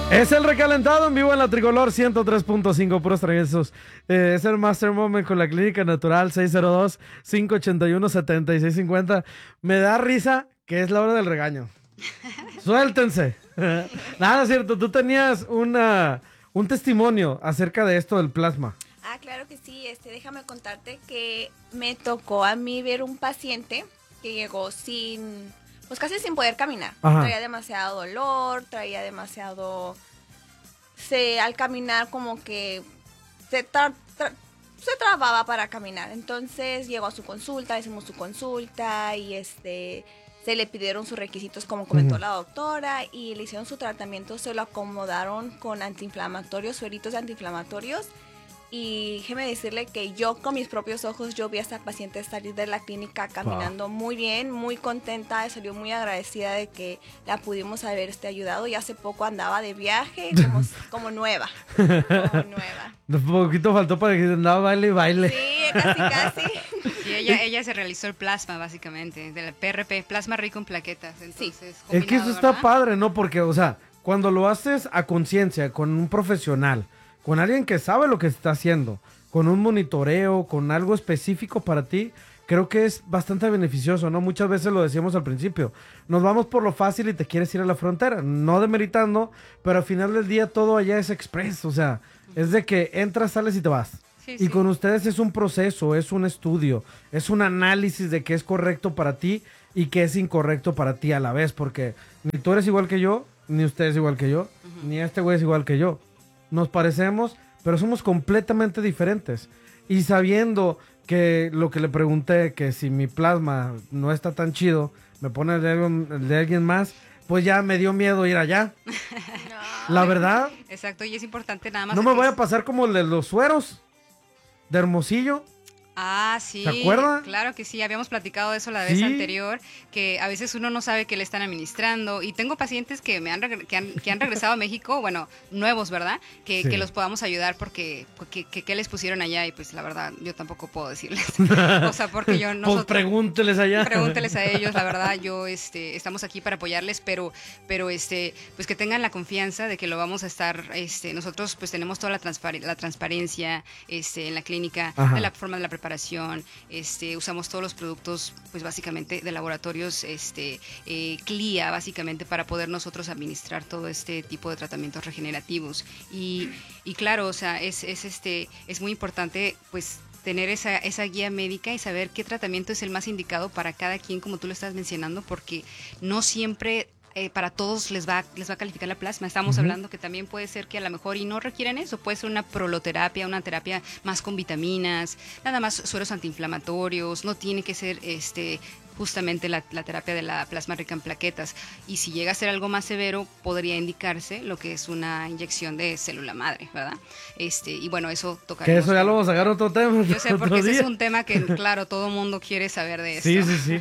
Es el recalentado en vivo en la Tricolor 103.5, puros traguesos. Es el Master Moment con la Clínica Natural 602-581-7650. Me da risa que es la hora del regaño. Suéltense. Nada, es cierto, tú tenías un testimonio acerca de esto del plasma. Ah, claro que sí. Déjame contarte que me tocó a mí ver un paciente que llegó pues casi sin poder caminar. Ajá. Traía demasiado dolor, traía demasiado... al caminar como que se trababa para caminar. Entonces llegó a su consulta, hicimos su consulta y se le pidieron sus requisitos como comentó la doctora y le hicieron su tratamiento, se lo acomodaron con antiinflamatorios, sueritos antiinflamatorios. Y déjeme decirle que yo con mis propios ojos yo vi a esta paciente salir de la clínica caminando muy bien, muy contenta, salió muy agradecida de que la pudimos haber ayudado y hace poco andaba de viaje como nueva. Un poquito faltó para que andaba baile y baile. Sí, casi. Sí, ella se realizó el plasma básicamente, del PRP, plasma rico en plaquetas. Entonces, sí. Es que eso está ¿verdad? padre, ¿no? Porque, o sea, cuando lo haces a conciencia, con un profesional, con alguien que sabe lo que está haciendo, con un monitoreo, con algo específico para ti, creo que es bastante beneficioso, ¿no? Muchas veces lo decíamos al principio, nos vamos por lo fácil y te quieres ir a la frontera, no demeritando, pero al final del día todo allá es express, o sea, es de que entras, sales y te vas. Y con ustedes es un proceso, es un estudio, es un análisis de qué es correcto para ti y qué es incorrecto para ti a la vez, porque ni tú eres igual que yo, ni usted es igual que yo, ni este güey es igual que yo. Nos parecemos, pero somos completamente diferentes. Y sabiendo lo que le pregunté, que si mi plasma no está tan chido, me pone el de alguien más, pues ya me dio miedo ir allá. La verdad. Exacto, y es importante nada más. No me voy a pasar como el de los sueros de Hermosillo. Ah, sí. ¿Se acuerda? Claro que sí, habíamos platicado de eso la vez anterior, que a veces uno no sabe qué le están administrando. Y tengo pacientes que que han regresado a México, bueno, nuevos, ¿verdad? Que los podamos ayudar porque qué les pusieron allá y pues la verdad yo tampoco puedo decirles. O sea, porque yo no. Pues pregúnteles allá. Pregúnteles a ellos, la verdad, yo estamos aquí para apoyarles, pero pues que tengan la confianza de que lo vamos a estar, nosotros pues tenemos toda la transparencia en la clínica, de la forma de la preparación, usamos todos los productos pues básicamente de laboratorios CLIA básicamente para poder nosotros administrar todo este tipo de tratamientos regenerativos y claro, o sea, es muy importante pues tener esa guía médica y saber qué tratamiento es el más indicado para cada quien, como tú lo estás mencionando, porque no siempre para todos les va a calificar la plasma. Estamos hablando que también puede ser que a lo mejor y no requieren eso, puede ser una proloterapia, una terapia más con vitaminas, nada más sueros antiinflamatorios, no tiene que ser justamente la terapia de la plasma rica en plaquetas. Y si llega a ser algo más severo, podría indicarse lo que es una inyección de célula madre, ¿verdad? Y bueno, eso tocaremos. Que eso ya lo vamos a sacar otro tema. Yo sé, porque ese es un tema que, claro, todo mundo quiere saber de eso. Sí.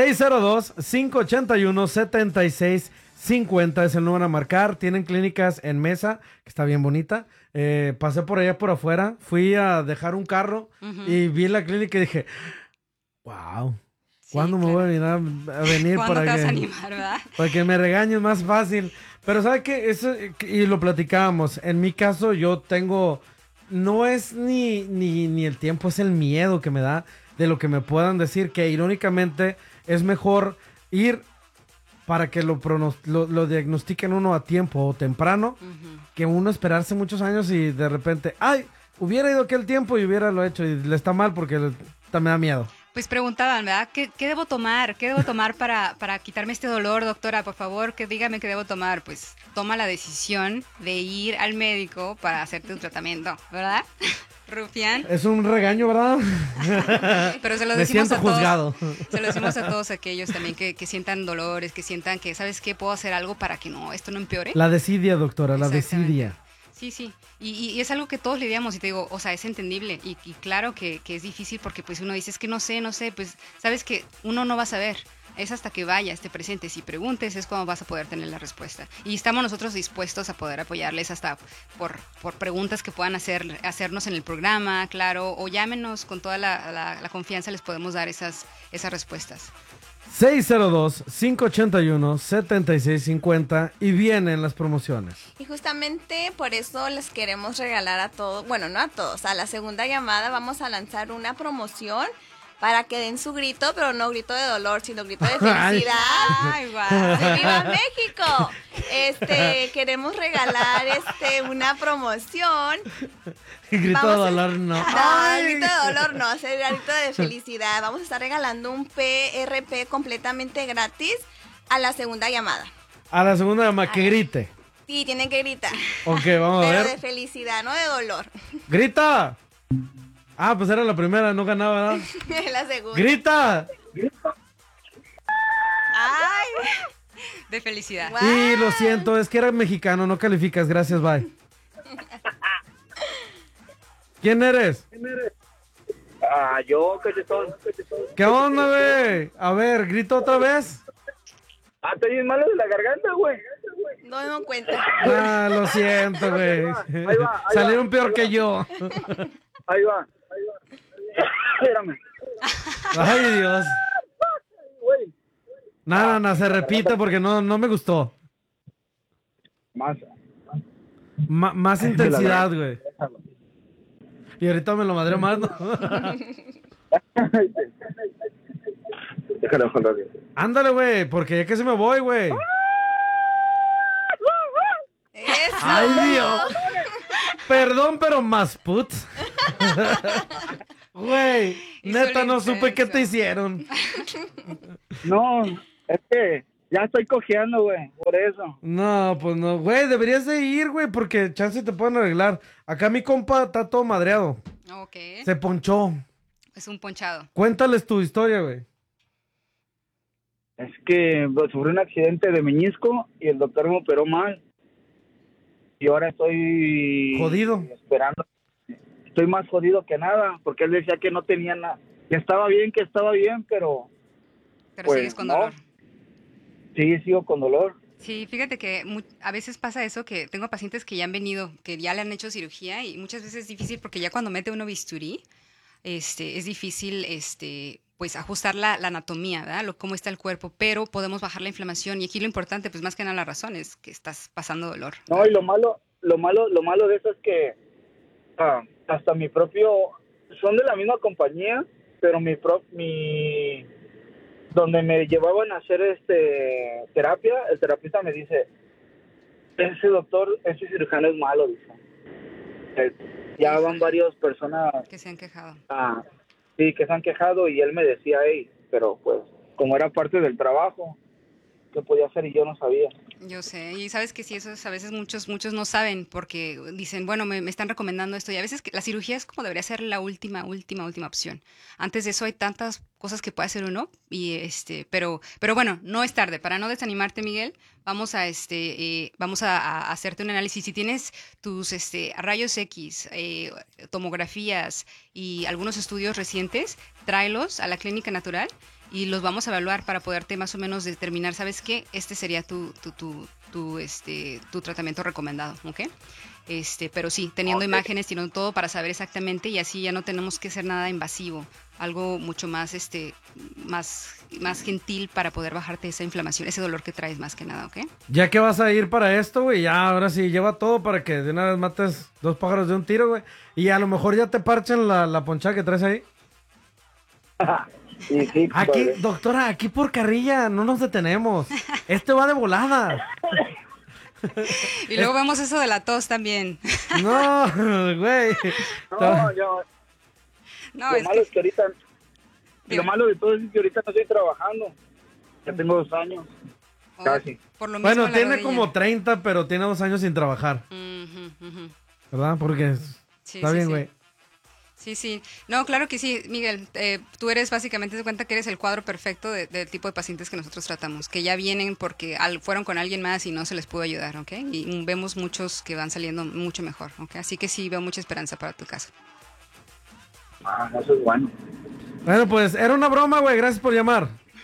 602-581-7650 es el número a marcar. Tienen clínicas en Mesa, que está bien bonita. Pasé por allá por afuera, fui a dejar un carro y vi la clínica y dije, wow. ¿Cuándo me voy a venir ¿Cuándo para te vas que, a animar, verdad? para que me regañen más fácil? Pero ¿sabe qué? Eso, y lo platicábamos. En mi caso yo tengo... No es ni el tiempo, es el miedo que me da de lo que me puedan decir. Que irónicamente es mejor ir para que lo diagnostiquen uno a tiempo o temprano que uno esperarse muchos años y de repente... ¡Ay! Hubiera ido aquel tiempo y hubiera lo hecho y le está mal porque me da miedo. Pues preguntaban, ¿verdad? ¿Qué debo tomar? ¿Qué debo tomar para quitarme este dolor, doctora? Por favor, dígame qué debo tomar. Pues toma la decisión de ir al médico para hacerte un tratamiento, ¿verdad? Rufián. Es un regaño, ¿verdad? Pero se lo Me decimos siento a todos. juzgado. Se lo decimos a todos aquellos también que sientan dolores, que sientan que, ¿sabes qué? Puedo hacer algo para que esto no empeore. La desidia, doctora, la desidia. Sí. Y es algo que todos lidiamos y te digo, o sea, es entendible y claro que es difícil porque pues uno dice, es que no sé, pues sabes que uno no va a saber. Es hasta que vayas, te presentes y preguntes, es cuando vas a poder tener la respuesta. Y estamos nosotros dispuestos a poder apoyarles hasta por preguntas que puedan hacernos en el programa, claro, o llámenos con toda la confianza, les podemos dar esas respuestas. 602-581-7650 y vienen las promociones. Y justamente por eso les queremos regalar a todos, bueno, no a todos, a la segunda llamada vamos a lanzar una promoción para que den su grito, pero no grito de dolor, sino grito de felicidad. Ay, guau. ¡Sí, ¡viva México! Queremos regalar una promoción. Grito de dolor, no. No, Ay. grito de dolor no, es el grito de felicidad. Vamos a estar regalando un PRP completamente gratis a la segunda llamada. A la segunda llamada, que grite. Sí, tienen que gritar. Ok, vamos a Pero ver. de felicidad, no de dolor. ¡Grita! Ah, pues era la primera, no ganaba, ¿verdad? La segunda. ¡Grita! Ay, De felicidad. Guau. Y lo siento, es que era mexicano, no calificas, gracias, bye. ¿Quién eres? Yo, cachetón. ¿Qué onda, güey? A ver, grito otra vez. Estoy bien malo de la garganta, güey. no me doy cuenta. Ah, lo siento, güey. Ahí va. Salieron peor que yo. Ahí va. Espérame. Ay, Dios. Güey. Nada, se repite porque no me gustó. Más. Más intensidad, güey. Y ahorita me lo madreo más, ¿no? Déjalo, ojalá. Ándale, güey, porque ya que se me voy, güey. Eso. Ay, Dios. Perdón, pero más put. Güey, Hizo neta el no supe qué intenso. te hicieron. No, es que ya estoy cojeando, güey, por eso. No, pues no, güey, deberías de ir, güey, porque chance te pueden arreglar. Acá mi compa está todo madreado. Ok. Se ponchó. Es un ponchado. Cuéntales tu historia, güey. Es que pues, sufrí un accidente de meñisco y el doctor me operó mal. Y ahora estoy... Jodido. Esperando. Estoy más jodido que nada, porque él decía que no tenía nada. Que estaba bien, pero... Pero Pues, sigues con no. dolor. Sí, sigo con dolor. Sí, fíjate que a veces pasa eso, que tengo pacientes que ya han venido, que ya le han hecho cirugía y muchas veces es difícil porque ya cuando mete uno bisturí, es difícil, pues ajustar la anatomía, ¿verdad? Cómo está el cuerpo, pero podemos bajar la inflamación y aquí lo importante, pues más que nada la razón es que estás pasando dolor. No, y lo malo de eso es que hasta mi propio, son de la misma compañía, pero donde me llevaban a hacer terapia, el terapista me dice, ese cirujano es malo, dice. Ya van varias personas Que se han quejado. sí, que se han quejado y él me decía, pero pues como era parte del trabajo, ¿qué podía hacer? Y yo no sabía. Yo sé, y sabes que sí, eso a veces muchos no saben porque dicen, bueno, me están recomendando esto y a veces la cirugía es como debería ser la última opción. Antes de eso hay tantas cosas que puede hacer uno y pero bueno, no es tarde. Para no desanimarte, Miguel, vamos a hacerte un análisis. Si tienes tus rayos X, tomografías y algunos estudios recientes, tráelos a la Clínica Natural y los vamos a evaluar para poderte más o menos determinar, ¿sabes qué? Este sería tu tratamiento recomendado, ¿ok? Pero sí, teniendo imágenes, teniendo todo para saber exactamente y así ya no tenemos que hacer nada invasivo, algo mucho más, más gentil para poder bajarte esa inflamación, ese dolor que traes más que nada, ¿ok? Ya que vas a ir para esto, güey, ya ahora sí, lleva todo para que de una vez mates 2 pájaros de un tiro, güey. Y a lo mejor ya te parchen la ponchada que traes ahí. Sí, Aquí, padre. doctora, aquí por carrilla no nos detenemos. Este va de volada. Y luego vemos eso de la tos también. No, güey. No, yo... No, lo es malo que... es que ahorita... Dime. Lo malo de todo es que ahorita no estoy trabajando. Ya tengo 2 años. Casi. Por lo mismo Bueno, la tiene rodilla. como 30, pero tiene 2 años sin trabajar. Ujú. ¿Verdad? Porque Sí, está sí, bien, sí. güey. Sí. No, claro que sí, Miguel. Tú eres básicamente, de cuenta que eres el cuadro perfecto del tipo de pacientes que nosotros tratamos, que ya vienen porque fueron con alguien más y no se les pudo ayudar, ¿ok? Y vemos muchos que van saliendo mucho mejor, ¿ok? Así que sí, veo mucha esperanza para tu caso. Eso es bueno. Bueno, pues era una broma, güey. Gracias por llamar.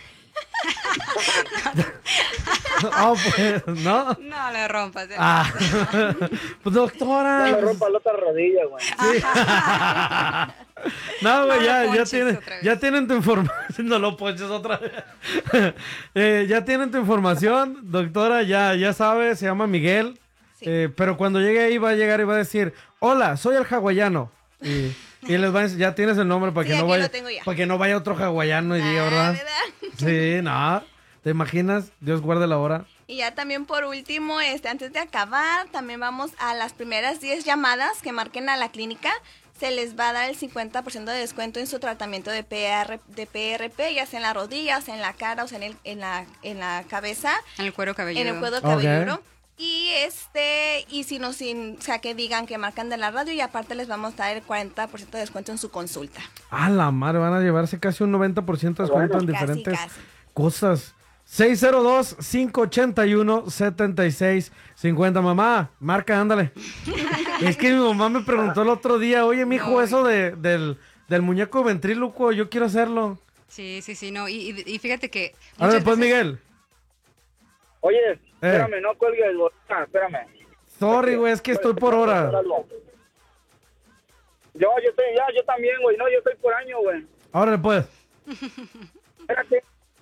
Oh, pues, ¿no? No le rompas. Ah. Pues, No doctora. me rompa la otra rodilla, güey. Sí. No, güey, No lo ponches otra vez. ya tienen tu información. No lo ponches otra vez. Ya tienen tu información, doctora, ya sabe, se llama Miguel. Sí. Pero cuando llegue ahí va a llegar y va a decir, hola, soy el hawaiano. Y les va a decir, ya tienes el nombre para Sí, que no aquí vaya, lo tengo ya. para que no vaya otro hawaiano y diga, ¿verdad? ¿Verdad? Sí, no. ¿Te imaginas? Dios guarde la hora. Y ya también por último, antes de acabar, también vamos a las primeras 10 llamadas que marquen a la clínica. Se les va a dar el 50% de descuento en su tratamiento de PRP, ya sea en las rodillas, en la cara, o sea, en la cabeza, En el cuero cabelludo. en el cuero Ok. cabelludo. Y y si no, o sea, que digan que marcan de la radio y aparte les vamos a dar el 40% de descuento en su consulta. A la madre, van a llevarse casi un 90% de descuento en Casi, diferentes casi. cosas. 602-581-7650. Mamá, marca, ándale. Es que mi mamá me preguntó el otro día, oye, mijo, No. eso del muñeco ventrílocuo, yo quiero hacerlo. Sí, no. Y fíjate que. A ver, muchas pues, veces- Miguel. Oye, espérame, no cuelgues, espérame. Sorry, güey, es que estoy por hora. Yo también, güey, no, yo estoy por año, güey. Ahora, pues. Espérate.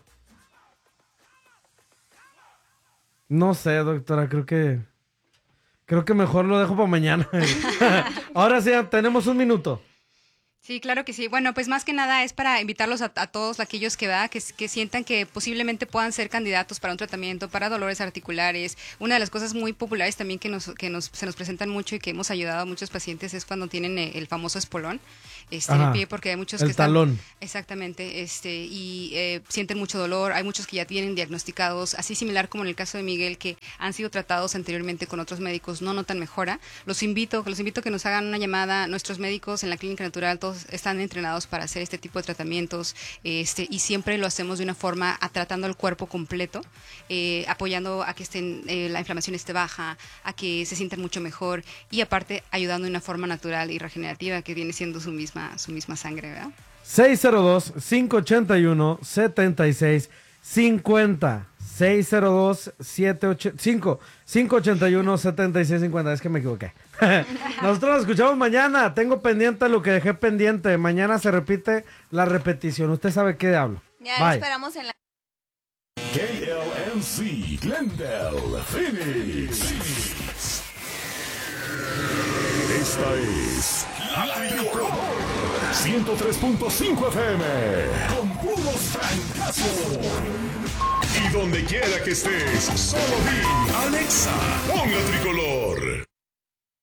No sé, doctora, creo que mejor lo dejo para mañana. Ahora sí, tenemos un minuto. Sí, claro que sí. Bueno, pues más que nada es para invitarlos a todos aquellos que sientan que posiblemente puedan ser candidatos para un tratamiento para dolores articulares. Una de las cosas muy populares también que se nos presentan mucho y que hemos ayudado a muchos pacientes es cuando tienen el famoso espolón en Ajá, el pie, porque hay muchos el que están... talón. Exactamente, sienten mucho dolor. Hay muchos que ya tienen diagnosticados, así similar como en el caso de Miguel, que han sido tratados anteriormente con otros médicos, no notan mejora. Los invito a que nos hagan una llamada. Nuestros médicos en la Clínica Natural, todos están entrenados para hacer este tipo de tratamientos, y siempre lo hacemos de una forma tratando el cuerpo completo, apoyando a que la inflamación esté baja, a que se sientan mucho mejor y aparte ayudando de una forma natural y regenerativa que viene siendo su misma sangre, ¿verdad? 602-581-7650. 602-581-7650. Es que me equivoqué. Nosotros nos escuchamos mañana. Tengo pendiente lo que dejé pendiente. Mañana se repite la repetición. Usted sabe qué hablo. Ya lo Bye. esperamos en la... KLMC Glendale, Phoenix. Esta es la Tricolor 103.5 FM con puros francazos. Y donde quiera que estés, solo di Alexa, pon la Tricolor.